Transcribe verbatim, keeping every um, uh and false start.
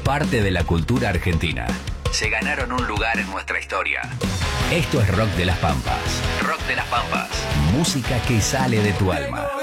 parte de la cultura argentina. Se ganaron un lugar en nuestra historia. Esto es Rock de las Pampas. Rock de las Pampas. Música que sale de tu alma.